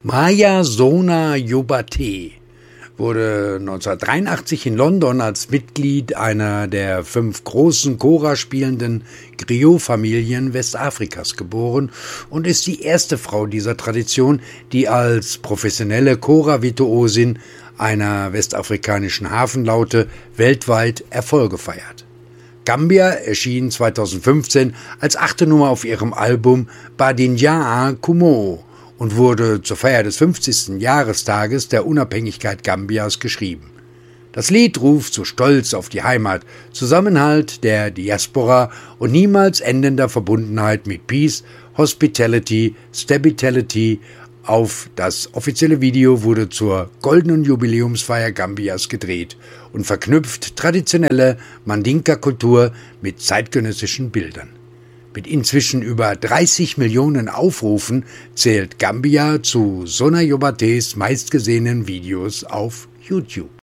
Maya Sona Diabaté wurde 1983 in London als Mitglied einer der 5 großen Kora spielenden Griot-Familien Westafrikas geboren und ist die erste Frau dieser Tradition, die als professionelle Kora-Virtuosin einer westafrikanischen Hafenlaute weltweit Erfolge feiert. Gambia erschien 2015 als 8. Nummer auf ihrem Album Badinja Kumo und wurde zur Feier des 50. Jahrestages der Unabhängigkeit Gambias geschrieben. Das Lied ruft zu Stolz auf die Heimat, Zusammenhalt der Diaspora und niemals endender Verbundenheit mit Peace, Hospitality, Stability auf. Das offizielle Video wurde zur goldenen Jubiläumsfeier Gambias gedreht und verknüpft traditionelle Mandinka-Kultur mit zeitgenössischen Bildern. Mit inzwischen über 30 Millionen Aufrufen zählt Gambia zu Sona Diabatés meistgesehenen Videos auf YouTube.